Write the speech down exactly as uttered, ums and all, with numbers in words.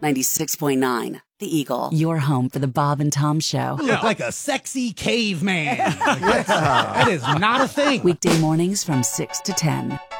ninety-six point nine, The Eagle. Your home for the Bob and Tom Show. You look like a sexy caveman. Like, that's- that is not a thing. Weekday mornings from six to ten.